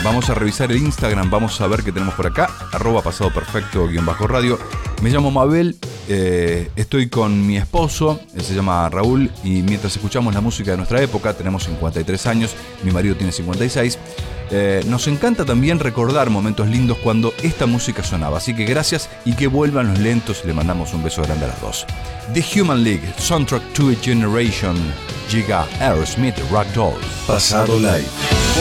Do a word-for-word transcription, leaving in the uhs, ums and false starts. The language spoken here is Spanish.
vamos a revisar el Instagram, vamos a ver qué tenemos por acá, arroba pasado perfecto guión bajo radio. Me llamo Mabel, eh, estoy con mi esposo, él se llama Raúl, y mientras escuchamos la música de nuestra época, tenemos cincuenta y tres años, mi marido tiene cincuenta y seis, eh, nos encanta también recordar momentos lindos cuando esta música sonaba, así que gracias y que vuelvan los lentos, le mandamos un beso grande a las dos. The Human League, Soundtrack to a Generation, llega Aerosmith Ragdoll. Pasado Live.